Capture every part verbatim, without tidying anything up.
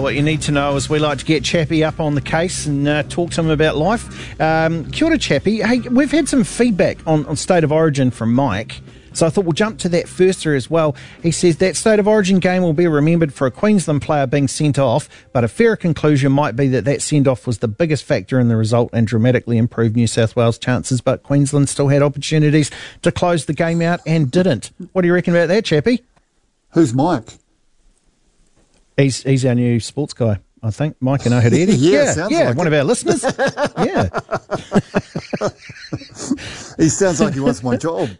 what you need to know as we like to get Chappie up on the case and uh, talk to him about life. Um, kia ora, Chappie. Hey, we've had some feedback on, on State of Origin from Mike, so I thought we'll jump to that first there as well. He says that State of Origin game will be remembered for a Queensland player being sent off, but a fairer conclusion might be that that send-off was the biggest factor in the result and dramatically improved New South Wales' chances, but Queensland still had opportunities to close the game out and didn't. What do you reckon about that, Chappie? Who's Mike? He's he's our new sports guy, I think. Mike and Ohadidi. yeah, yeah, sounds yeah like one it. of our listeners. yeah. He sounds like he wants my job.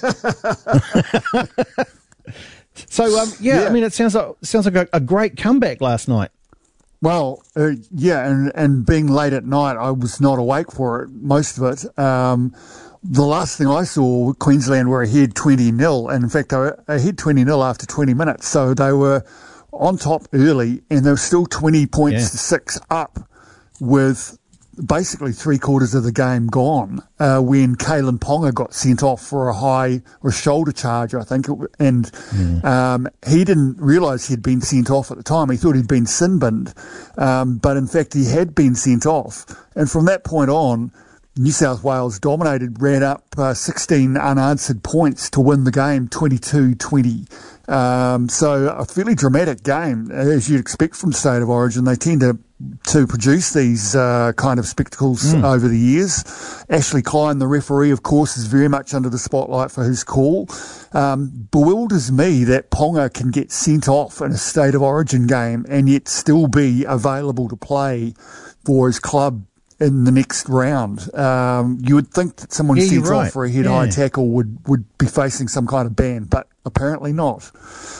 so, um, yeah, yeah, I mean, it sounds like sounds like a, a great comeback last night. Well, uh, yeah, and, and being late at night, I was not awake for it, most of it. Um, the last thing I saw, Queensland were ahead twenty nil, and in fact, they were ahead twenty nil after twenty minutes, so they were on top early, and they were still twenty points yeah. to six up with basically three quarters of the game gone uh, when Kalyn Ponga got sent off for a high or shoulder charge, I think, and mm. um, he didn't realise he'd been sent off at the time. He thought he'd been sin-binned, um, but in fact he had been sent off. And from that point on, New South Wales dominated, ran up uh, sixteen unanswered points to win the game twenty-two twenty. Um, so a fairly dramatic game, as you'd expect from State of Origin. They tend to to produce these uh, kind of spectacles mm. over the years. Ashley Klein, the referee, of course, is very much under the spotlight for his call. Um, bewilders me that Ponga can get sent off in a State of Origin game and yet still be available to play for his club in the next round. Um, you would think that someone yeah, sent right. off for a head-high yeah. tackle would, would be facing some kind of ban, but apparently not.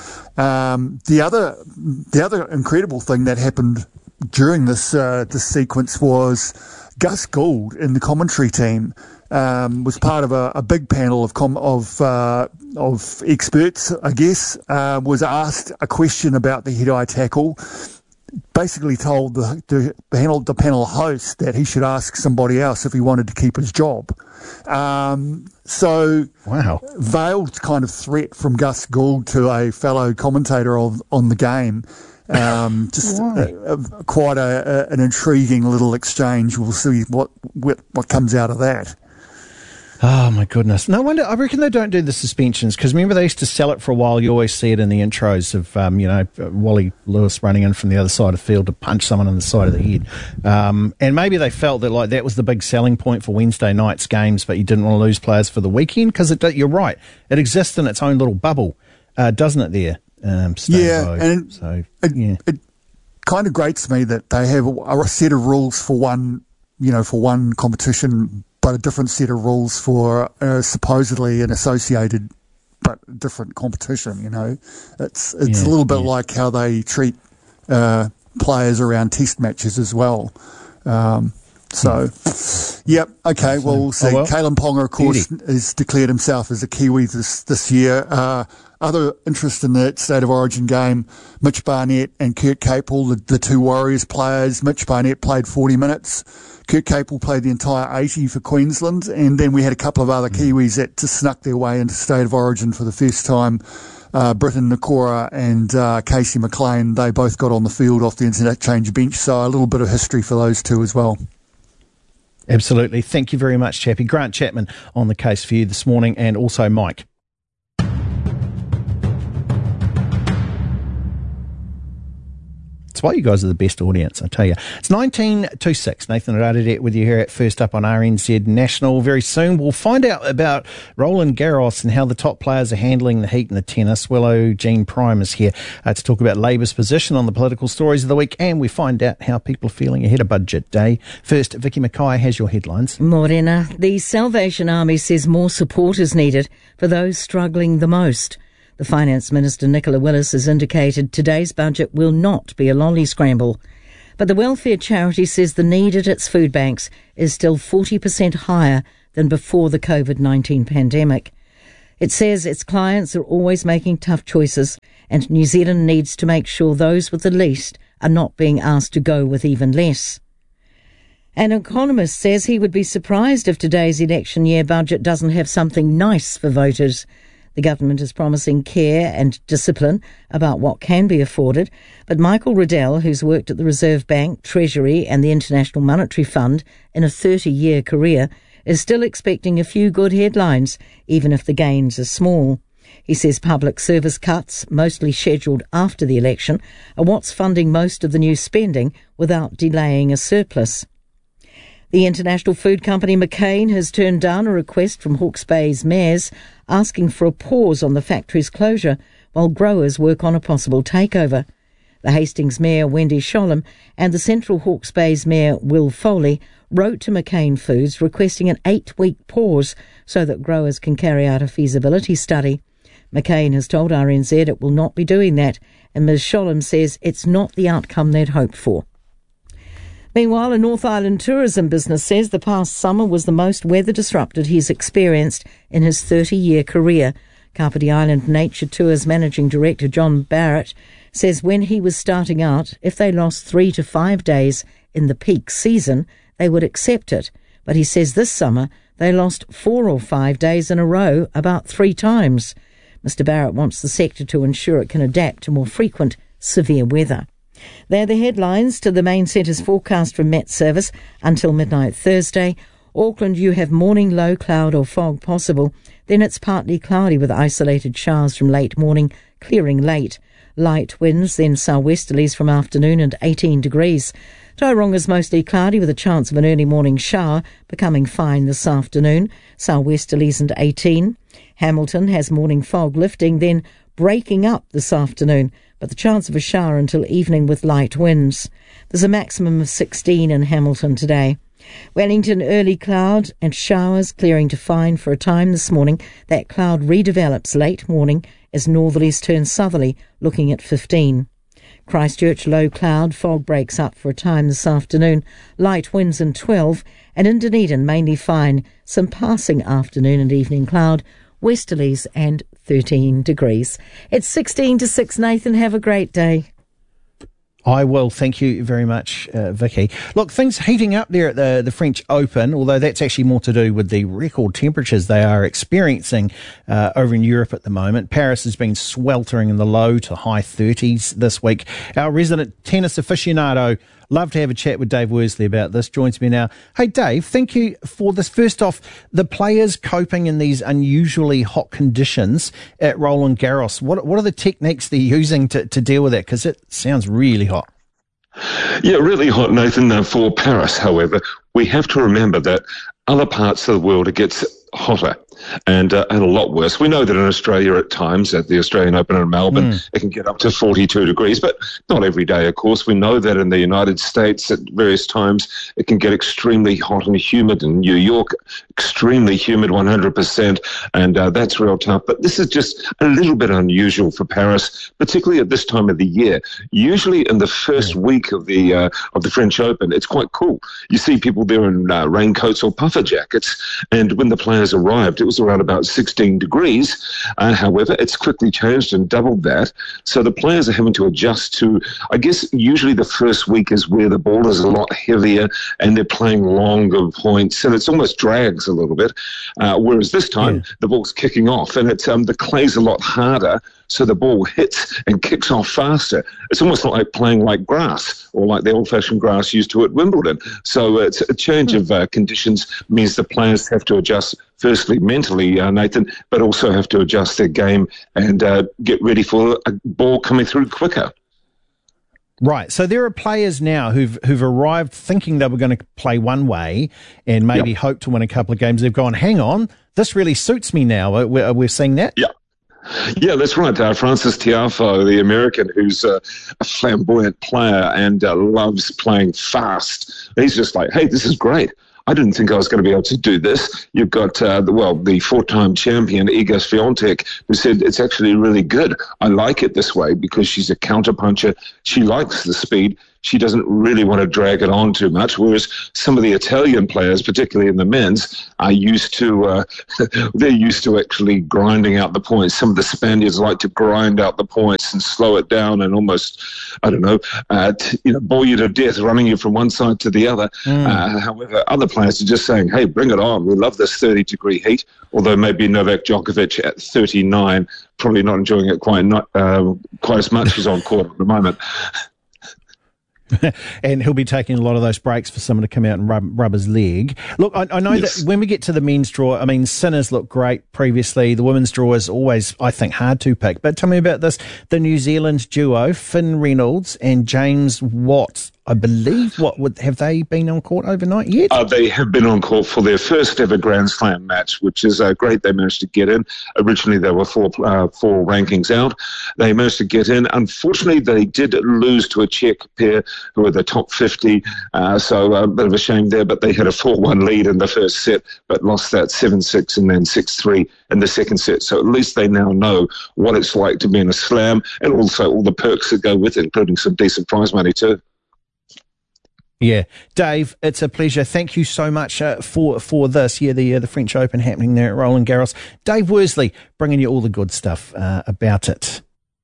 Um, the other the other incredible thing that happened during this uh, this sequence was Gus Gould in the commentary team um, was part of a, a big panel of com- of uh, of experts, I guess, uh, was asked a question about the head-high tackle. Basically told the, the panel the panel host that he should ask somebody else if he wanted to keep his job. Um, so, wow, veiled kind of threat from Gus Gould to a fellow commentator on on the game. Um, just a, a, quite a, a, an intriguing little exchange. We'll see what what, what comes out of that. Oh, my goodness. No wonder, I reckon they don't do the suspensions, because remember they used to sell it for a while. You always see it in the intros of, um, you know, Wally Lewis running in from the other side of the field to punch someone in the side of the head. Um, and maybe they felt that, like, that was the big selling point for Wednesday night's games, but you didn't want to lose players for the weekend, because you're right. It exists in its own little bubble, uh, doesn't it, there? Um, yeah, and so, it, yeah. it kind of grates me that they have a, a set of rules for one, you know, for one competition, but a different set of rules for uh, supposedly an associated but different competition, you know. It's it's yeah, a little bit yeah. like how they treat uh, players around test matches as well. Um, so, yep, okay, well, we'll see. Oh, well. Kalyn Ponga, of course, Beauty. has declared himself as a Kiwi this, this year. Uh, other interest in the State of Origin game, Mitch Barnett and Kurt Capel, the, the two Warriors players. Mitch Barnett played forty minutes. Kurt Capel played the entire eighty for Queensland, and then we had a couple of other Kiwis that just snuck their way into State of Origin for the first time. Uh, Britton Nakora and uh, Casey McLean, they both got on the field off the interchange bench, so a little bit of history for those two as well. Absolutely. Thank you very much, Chappie. Grant Chapman on the case for you this morning, and also Mike. That's why you guys are the best audience, I tell you. It's nineteen to six. Nathan Radadette with you here at First Up on R N Z National. Very soon we'll find out about Roland Garros and how the top players are handling the heat in the tennis. Willow Jean Prime is here uh, to talk about Labour's position on the political stories of the week, and we find out how people are feeling ahead of Budget Day. First, Vicky Mackay has your headlines. Morena, the Salvation Army says more support is needed for those struggling the most. The Finance Minister, Nicola Willis, has indicated today's budget will not be a lolly scramble. But the welfare charity says the need at its food banks is still forty percent higher than before the COVID nineteen pandemic. It says its clients are always making tough choices, and New Zealand needs to make sure those with the least are not being asked to go with even less. An economist says he would be surprised if today's election year budget doesn't have something nice for voters. The government is promising care and discipline about what can be afforded, but Michael Riddell, who's worked at the Reserve Bank, Treasury and the International Monetary Fund in a thirty-year career, is still expecting a few good headlines, even if the gains are small. He says public service cuts, mostly scheduled after the election, are what's funding most of the new spending without delaying a surplus. The international food company McCain has turned down a request from Hawke's Bay's mayors asking for a pause on the factory's closure while growers work on a possible takeover. The Hastings Mayor Wendy Sholem and the Central Hawke's Bay's Mayor Will Foley wrote to McCain Foods requesting an eight-week pause so that growers can carry out a feasibility study. McCain has told R N Z it will not be doing that, and Miz Sholem says it's not the outcome they'd hoped for. Meanwhile, a North Island tourism business says the past summer was the most weather disrupted he's experienced in his thirty-year career. Kapiti Island Nature Tours Managing Director John Barrett says when he was starting out, if they lost three to five days in the peak season, they would accept it. But he says this summer they lost four or five days in a row, about three times. Mister Barrett wants the sector to ensure it can adapt to more frequent severe weather. They're the headlines to the main centre's forecast from Met Service until midnight Thursday. Auckland, you have morning low cloud or fog possible. Then it's partly cloudy with isolated showers from late morning, clearing late. Light winds, then southwesterlies from afternoon and eighteen degrees. Taironga's mostly cloudy with a chance of an early morning shower, becoming fine this afternoon. Southwesterlies and eighteen. Hamilton has morning fog lifting, then breaking up this afternoon, but the chance of a shower until evening with light winds. There's a maximum of sixteen in Hamilton today. Wellington, early cloud and showers, clearing to fine for a time this morning. That cloud redevelops late morning as northerlies turn southerly, looking at fifteen. Christchurch, low cloud, fog breaks up for a time this afternoon. Light winds and twelve. And in Dunedin, mainly fine. Some passing afternoon and evening cloud. Westerlies and thirteen degrees. It's sixteen to six, Nathan. Have a great day. I will. Thank you very much, uh, Vicky. Look, things heating up there at the, the French Open, although that's actually more to do with the record temperatures they are experiencing uh, over in Europe at the moment. Paris has been sweltering in the low to high thirties this week. Our resident tennis aficionado, love to have a chat with Dave Worsley about this, joins me now. Hey, Dave, thank you for this. First off, the players coping in these unusually hot conditions at Roland Garros, what, what are the techniques they're using to, to deal with that? Because it sounds really hot. Yeah, really hot, Nathan. Uh, for Paris, however, we have to remember that other parts of the world it gets hotter and uh, and a lot worse. We know that in Australia at times, at the Australian Open in Melbourne, mm. it can get up to forty-two degrees, but not every day, of course. We know that in the United States at various times it can get extremely hot and humid. In New York, extremely humid, one hundred percent, and uh, that's real tough. But this is just a little bit unusual for Paris, particularly at this time of the year. Usually in the first week of the uh, of the French Open, it's quite cool. You see people there in uh, raincoats or puffer jackets, and when the players arrived, it was around about sixteen degrees. Uh, however, it's quickly changed and doubled that. So the players are having to adjust to, I guess, usually the first week is where the ball is a lot heavier and they're playing longer points and it's almost drags a little bit. Uh, whereas this time yeah. the ball's kicking off and it's um, the clay's a lot harder. So the ball hits and kicks off faster. It's almost like playing like grass or like the old-fashioned grass used to at Wimbledon. So uh, it's a change of uh, conditions means the players have to adjust, firstly mentally, uh, Nathan, but also have to adjust their game and uh, get ready for a ball coming through quicker. Right, so there are players now who've who've arrived thinking they were going to play one way and maybe yep. hope to win a couple of games. They've gone, hang on, this really suits me now. We're, we're seeing that? Yeah. Yeah, that's right. Uh, Francis Tiafoe, the American, who's uh, a flamboyant player and uh, loves playing fast. He's just like, hey, this is great. I didn't think I was going to be able to do this. You've got, uh, the, well, the four-time champion, Iga Swiatek, who said it's actually really good. I like it this way because she's a counterpuncher. She likes the speed. she doesn't really want to drag it on too much, whereas some of the Italian players, particularly in the men's, are used to, uh, they're used to actually grinding out the points. Some of the Spaniards like to grind out the points and slow it down and almost, I don't know, uh, t- you know, bore you to death, running you from one side to the other. Mm. Uh, however, other players are just saying, hey, bring it on. We love this thirty-degree heat, although maybe Novak Djokovic at thirty-nine, probably not enjoying it quite not uh, quite as much as on court at the moment. And he'll be taking a lot of those breaks for someone to come out and rub, rub his leg. Look, I, I know yes. that when we get to the men's draw, I mean, Sinners looked great previously. The women's draw is always, I think, hard to pick. But tell me about this. The New Zealand duo, Finn Reynolds and James Watt. I believe, what would have they been on court overnight yet? Uh, they have been on court for their first ever Grand Slam match, which is uh, great. They managed to get in. Originally, they were four, uh, four rankings out. They managed to get in. Unfortunately, they did lose to a Czech pair who were the top fifty, uh, so a bit of a shame there, but they had a four one lead in the first set, but lost that seven six and then six three in the second set. So at least they now know what it's like to be in a slam, and also all the perks that go with it, including some decent prize money too. Yeah, Dave, it's a pleasure. Thank you so much uh, for for this. Yeah, the uh, the French Open happening there at Roland Garros. Dave Worsley bringing you all the good stuff uh, about it.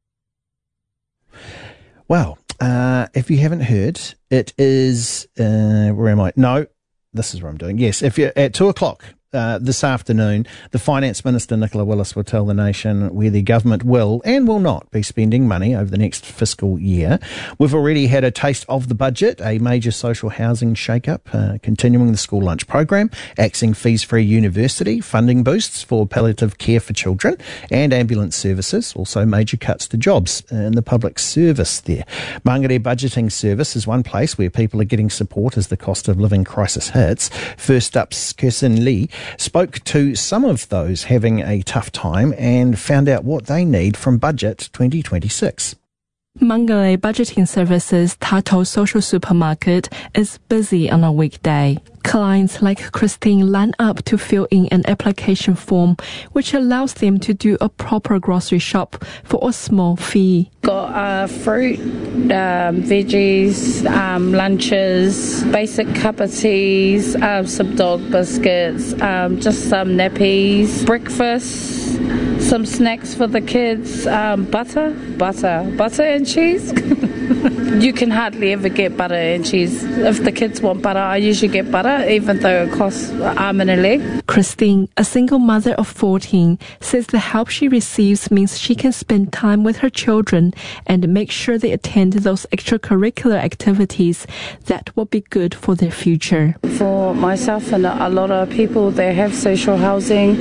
Well, uh, if you haven't heard, it is uh, where am I? No, this is what I'm doing. Yes, if you're at two o'clock. Uh, this afternoon, the Finance Minister, Nicola Willis, will tell the nation where the government will and will not be spending money over the next fiscal year. We've already had a taste of the budget, a major social housing shake-up, uh, continuing the school lunch program, axing fees-free university, funding boosts for palliative care for children and ambulance services, also major cuts to jobs in the public service there. Mangere Budgeting Service is one place where people are getting support as the cost of living crisis hits. First up's Kirsten Lee spoke to some of those having a tough time and found out what they need from Budget twenty twenty-six. Mangere Budgeting Services Tato Social Supermarket is busy on a weekday. Clients like Christine line up to fill in an application form, which allows them to do a proper grocery shop for a small fee. Got uh, fruit, um, veggies, um, lunches, basic cup of teas, um, some dog biscuits, um, just some nappies, breakfast, some snacks for the kids, um, butter, butter, butter and cheese. You can hardly ever get butter and cheese. If the kids want butter, I usually get butter, even though it costs an arm and a leg. Christine, a single mother of fourteen, says the help she receives means she can spend time with her children and make sure they attend those extracurricular activities that will be good for their future. For myself and a lot of people that have social housing,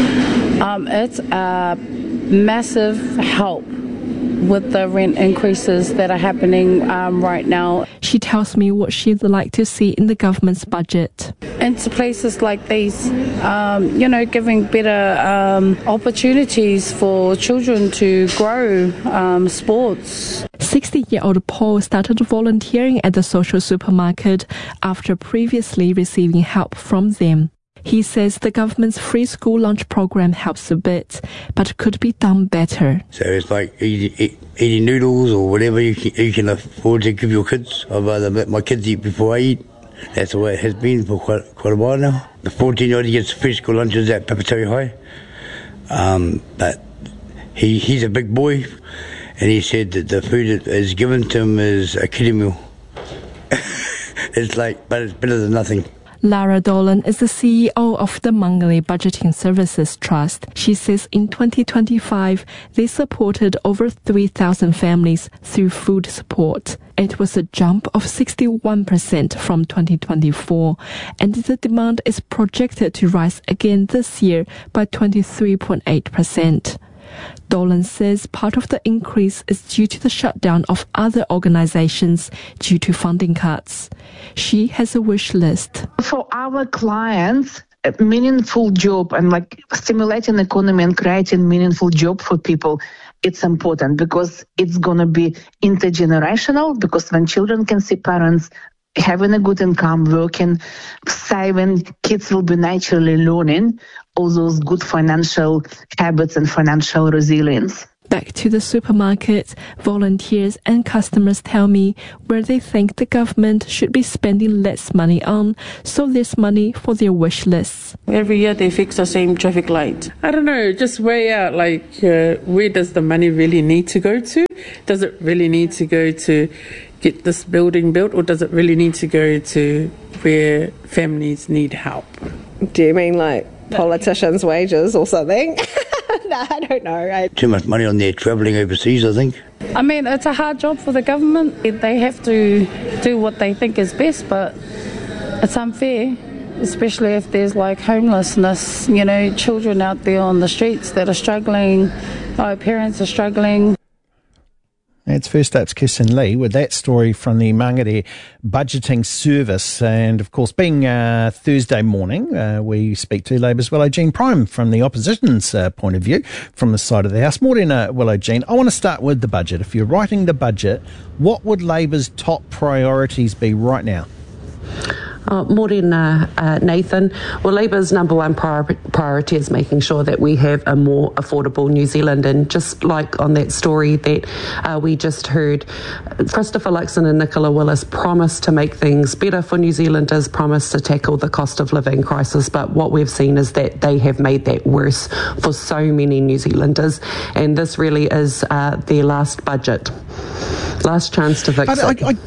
um, it's a massive help with the rent increases that are happening um, right now. She tells me what she'd like to see in the government's budget. Into places like these, um, you know, giving better um, opportunities for children to grow um, sports. sixty-year-old Paul started volunteering at the social supermarket after previously receiving help from them. He says the government's free school lunch program helps a bit, but could be done better. So it's like eating, eating noodles or whatever you can, you can afford to give your kids. I'd rather let my kids eat before I eat. That's the way it has been for quite, quite a while now. The fourteen-year-old gets free school lunches at Papatari High. Um, but he he's a big boy, and he said that the food that is given to him is a kiddie meal. It's like, but it's better than nothing. Lara Dolan is the C E O of the Mangere Budgeting Services Trust. She says in twenty twenty-five, they supported over three thousand families through food support. It was a jump of sixty-one percent from twenty twenty-four, and the demand is projected to rise again this year by twenty-three point eight percent. Dolan says part of the increase is due to the shutdown of other organizations due to funding cuts. She has a wish list. For our clients, a meaningful job and like stimulating the economy and creating meaningful job for people, it's important because it's going to be intergenerational, because when children can see parents having a good income, working, saving, kids will be naturally learning all those good financial habits and financial resilience. back to the supermarket, volunteers and customers tell me where they think the government should be spending less money on, so there's money for their wish lists. Every year they fix the same traffic light. I don't know, just weigh out like uh, where does the money really need to go to? Does it really need to go to get this building built, or does it really need to go to where families need help? Do you mean like politicians' wages or something? No, I don't know. I... Too much money on their travelling overseas, I think. I mean, it's a hard job for the government. They have to do what they think is best, but it's unfair, especially if there's like homelessness, you know, children out there on the streets that are struggling, our parents are struggling. It's First Up's Kirsten Lee with that story from the Mangere Budgeting Service. And, of course, being uh, Thursday morning, uh, we speak to Labour's Willow-Jean Prime from the opposition's uh, point of view, from the side of the House. Morning, uh, Willow-Jean. I want to start with the budget. If you're writing the budget, what would Labour's top priorities be right now? Uh, morning, uh, uh, Nathan. Well, Labour's number one prior- priority is making sure that we have a more affordable New Zealand. And just like on that story that uh, we just heard, Christopher Luxon and Nicola Willis promised to make things better for New Zealanders, promised to tackle the cost of living crisis. But what we've seen is that they have made that worse for so many New Zealanders. And this really is uh, their last budget. Last chance to fix but it. I, I-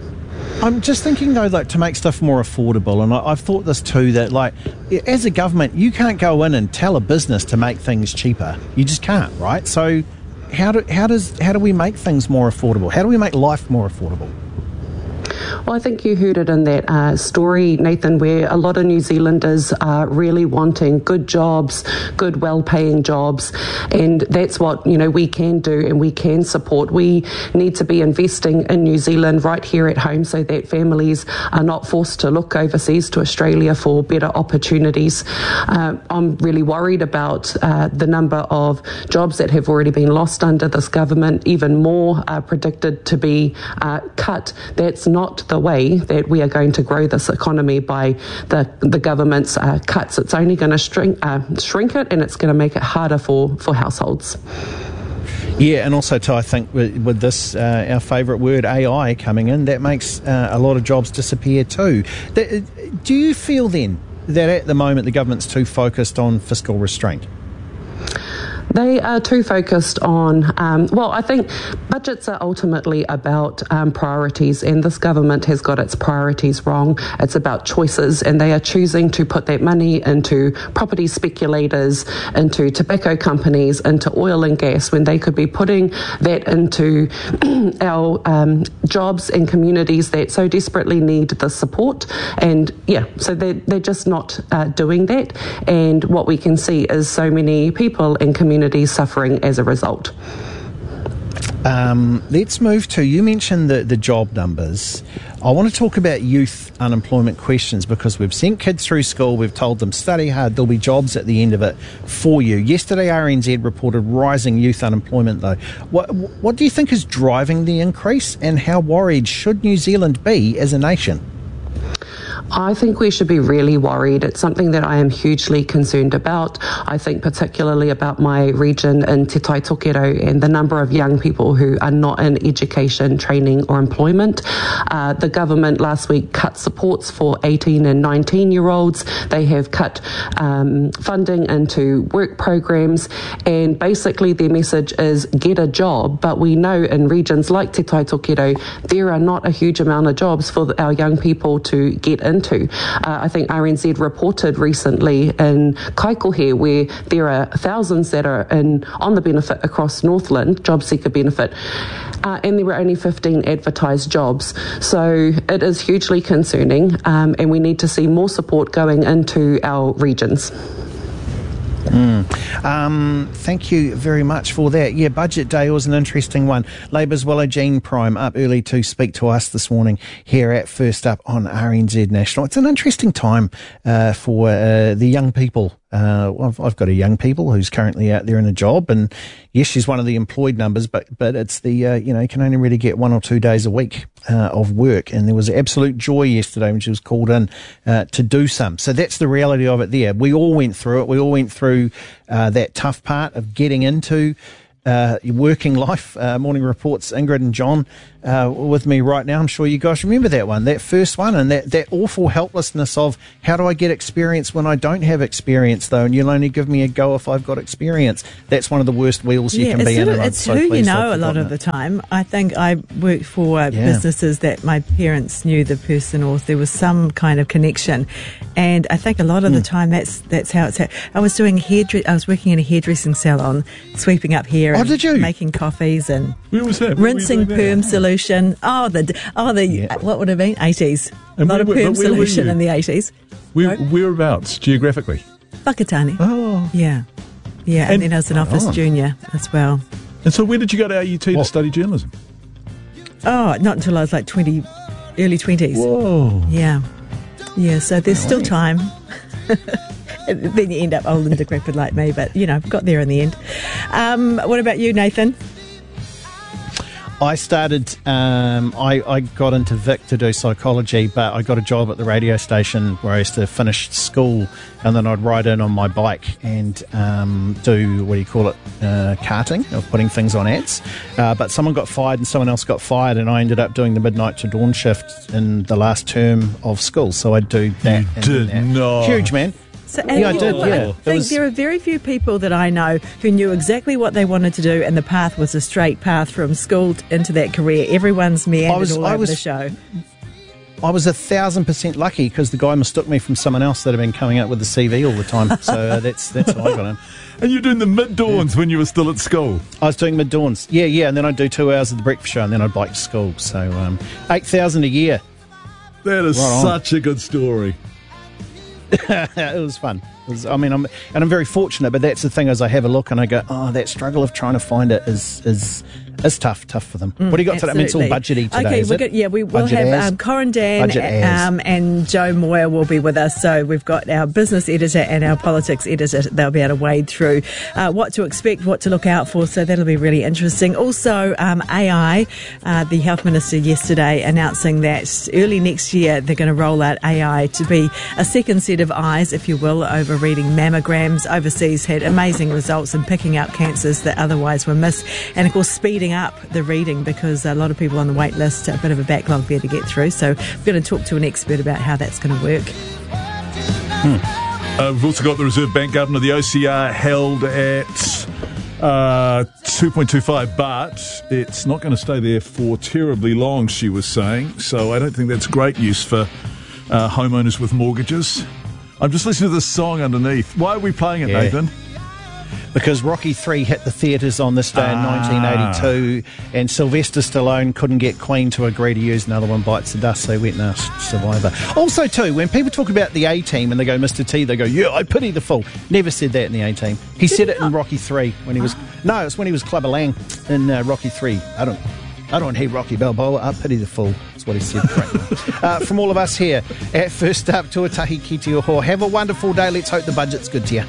I'm just thinking, though, like, to make stuff more affordable, and I, I've thought this too, that, like, as a government, you can't go in and tell a business to make things cheaper. You just can't, right? So how do, how does how do we make things more affordable? How do we make life more affordable? Well, I think you heard it in that uh, story, Nathan, where a lot of New Zealanders are really wanting good jobs, good, well-paying jobs, and that's what, you know, we can do and we can support. We need to be investing in New Zealand right here at home so that families are not forced to look overseas to Australia for better opportunities. Uh, I'm really worried about uh, the number of jobs that have already been lost under this government, even more uh, predicted to be uh, cut. That's not the way that we are going to grow this economy by the the government's uh, cuts. It's only going to shrink uh, shrink it, and it's going to make it harder for, for households. Yeah, and also, too, I think with, with this, uh, our favourite word, A I, coming in, that makes uh, a lot of jobs disappear too. The, do you feel then that at the moment the government's too focused on fiscal restraint? They are too focused on, um, well, I think budgets are ultimately about um, priorities, and this government has got its priorities wrong. It's about choices, and they are choosing to put that money into property speculators, into tobacco companies, into oil and gas, when they could be putting that into our um, jobs and communities that so desperately need the support. And yeah, so they're, they're just not uh, doing that. And what we can see is so many people and communities suffering as a result. Um, let's move to, you mentioned the, the job numbers. I want to talk about youth unemployment questions, because we've sent kids through school, we've told them study hard, there'll be jobs at the end of it for you. Yesterday R N Z reported rising youth unemployment though. What, what do you think is driving the increase, and how worried should New Zealand be as a nation? I think we should be really worried. It's something that I am hugely concerned about. I think particularly about my region in Te Tai Tokerau and the number of young people who are not in education, training or employment. Uh, the government last week cut supports for eighteen and nineteen year olds. They have cut um, funding into work programs, and basically their message is get a job. But we know in regions like Te Tai Tokerau, there are not a huge amount of jobs for our young people to get into. Uh, I think R N Z reported recently in Kaikohe, where there are thousands that are in on the benefit across Northland, job seeker benefit, uh, and there were only fifteen advertised jobs. So it is hugely concerning, um, and we need to see more support going into our regions. Mm. Um, thank you very much for that. Yeah, Budget Day was an interesting one. Labour's Willow-Jean Prime up early to speak to us this morning here at First Up on R N Z National. It's an interesting time uh, for uh, the young people. Uh, I've, I've got a young people who's currently out there in a job, and yes, she's one of the employed numbers, but but it's the, uh, you know, you can only really get one or two days a week uh, of work. And there was absolute joy yesterday when she was called in uh, to do some. So that's the reality of it there. We all went through it. We all went through uh, that tough part of getting into uh, your working life. Uh, Morning Report's Ingrid and John uh, with me right now. I'm sure you guys remember that one, that first one, and that, that awful helplessness of how do I get experience when I don't have experience, though, and you'll only give me a go if I've got experience. That's one of the worst wheels you yeah, can be in. Sort of, and I'm it's so who you pleased know I've a lot of forgotten the it. time. I think I worked for uh, Yeah. businesses that my parents knew the person, or there was some kind of connection, and I think a lot of Mm. the time that's that's how it's. Ha- I was doing hairdre- I was working in a hairdressing salon, sweeping up hair, Oh, and did you? making coffees and Where was that? What were you rinsing doing there? perm solution. Oh, the oh the Yeah. what would it have been? Eighties. A And lot where of were- perm but where were solution you? in the eighties. Where, whereabouts, geographically? Whakatane. Oh. Yeah, yeah, and, And- then I was an office oh. junior as well. And so where did you go to A U T Well- to study journalism? Oh, not until I was like twenty, early twenties. Whoa. Yeah. Yeah, so there's still time. Then you end up old and decrepit like me, but, you know, got there in the end. Um, what about you, Nathan? I started, um, I, I got into Vic to do psychology, but I got a job at the radio station where I used to finish school and then I'd ride in on my bike and um, do, what do you call it, uh, carting, of putting things on ads. Uh, but someone got fired and someone else got fired and I ended up doing the midnight to dawn shift in the last term of school. So I'd do that. You and did that. not. Huge, man. So, Yeah, I did, well, yeah. I It think was- there are very few people that I know who knew exactly what they wanted to do, and the path was a straight path from school t- into that career. Everyone's meandered was- all I over was- the show. I was a thousand percent lucky because the guy mistook me from someone else that had been coming out with the C V all the time. So uh, that's that's how I got in. And you're doing the mid-dawns when you were still at school. I was doing mid dawns, yeah, yeah, and then I'd do two hours of the breakfast show, and then I'd bike to school. So um, eight thousand a year. That is Right on. such a good story. It was fun. It was, I mean, I'm and I'm very fortunate, but that's the thing as I have a look and I go, oh, that struggle of trying to find it is is is tough, tough for them. what do you got today? I mean, it's all Absolutely. budgety today. Okay, is we're it? good. Yeah, we will Budget have as? um, Corin Dan Budget as. um, and Joe Moyer will be with us. So we've got our business editor and our politics editor. They'll be able to wade through uh, what to expect, what to look out for. So that'll be really interesting. Also, um, A I, uh, the health minister yesterday announcing that early next year they're going to roll out A I to be a second set of eyes, if you will, over reading mammograms. Overseas had amazing results in picking up cancers that otherwise were missed. And of course, speeding up the reading because a lot of people on the wait list, a bit of a backlog there to get through. So we're going to talk to an expert about how that's going to work. Uh, we've also got the Reserve Bank Governor, the O C R, held at uh, two point two five, but it's not going to stay there for terribly long, she was saying. So I don't think that's great news for uh, homeowners with mortgages. I'm just listening to this song underneath. Why are we playing it, Yeah. Nathan? Because Rocky three hit the theatres on this day in Ah. nineteen eighty-two, and Sylvester Stallone couldn't get Queen to agree to use Another One Bites the Dust, so he went and asked Survivor. Also, too, when people talk about the A-Team and they go Mister T, they go, yeah, I pity the fool. Never said that in the A-Team. He Did said he it not? in Rocky three when he was... No, it was when he was Clubber Lang in uh, Rocky three. I don't... I don't hate Rocky Balboa. I pity the fool. That's what he said. Great. uh, from all of us here at First Up, Tuatahi ki te oho. Have a wonderful day. Let's hope the budget's good to you.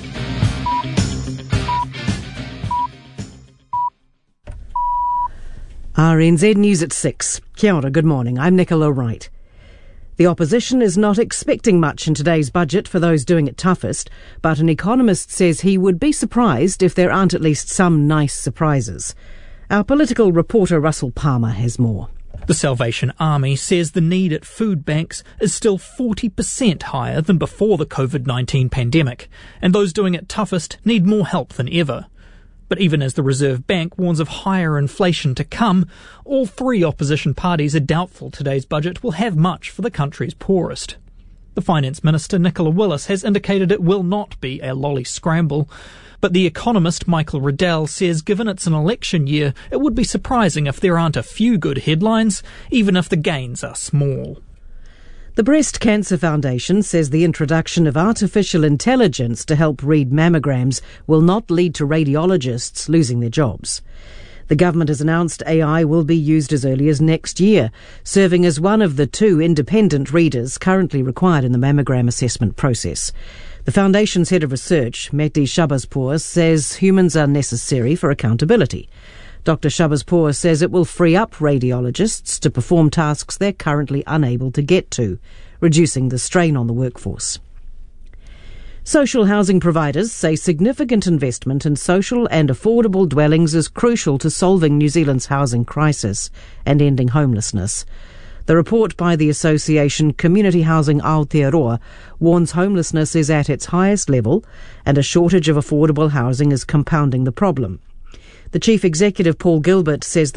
R N Z News at six. Kia ora, good morning. I'm Nicola Wright. The opposition is not expecting much in today's budget for those doing it toughest, but an economist says he would be surprised if there aren't at least some nice surprises. Our political reporter Russell Palmer has more. The Salvation Army says the need at food banks is still forty percent higher than before the COVID nineteen pandemic, and those doing it toughest need more help than ever. But even as the Reserve Bank warns of higher inflation to come, all three opposition parties are doubtful today's budget will have much for the country's poorest. The Finance Minister, Nicola Willis, has indicated it will not be a lolly scramble, but the economist Michael Riddell says given it's an election year, it would be surprising if there aren't a few good headlines, even if the gains are small. The Breast Cancer Foundation says the introduction of artificial intelligence to help read mammograms will not lead to radiologists losing their jobs. The government has announced A I will be used as early as next year, serving as one of the two independent readers currently required in the mammogram assessment process. The Foundation's head of research, Mehdi Shabazpour, says humans are necessary for accountability. Doctor Shabazpour says it will free up radiologists to perform tasks they're currently unable to get to, reducing the strain on the workforce. Social housing providers say significant investment in social and affordable dwellings is crucial to solving New Zealand's housing crisis and ending homelessness. The report by the association Community Housing Aotearoa warns homelessness is at its highest level and a shortage of affordable housing is compounding the problem. The Chief Executive, Paul Gilbert, says